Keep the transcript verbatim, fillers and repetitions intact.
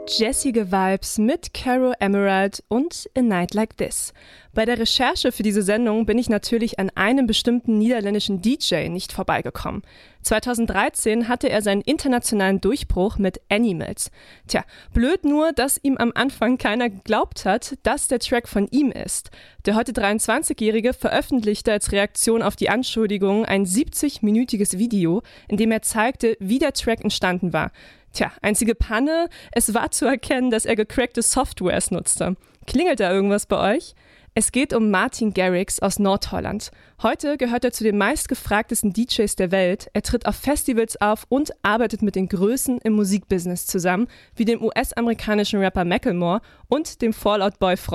Jessige Vibes mit Caro Emerald und A Night Like This. Bei der Recherche für diese Sendung bin ich natürlich an einem bestimmten niederländischen D J nicht vorbeigekommen. zweitausenddreizehn hatte er seinen internationalen Durchbruch mit Animals. Tja, blöd nur, dass ihm am Anfang keiner geglaubt hat, dass der Track von ihm ist. Der heute dreiundzwanzigjährige veröffentlichte als Reaktion auf die Anschuldigungen ein siebzig-minütiges Video, in dem er zeigte, wie der Track entstanden war. Tja, einzige Panne, es war zu erkennen, dass er gecrackte Softwares nutzte. Klingelt da irgendwas bei euch? Es geht um Martin Garrix aus Nordholland. Heute gehört er zu den meistgefragtesten D Js der Welt. Er tritt auf Festivals auf und arbeitet mit den Größen im Musikbusiness zusammen, wie dem U S-amerikanischen Rapper Macklemore und dem Fall Out Boy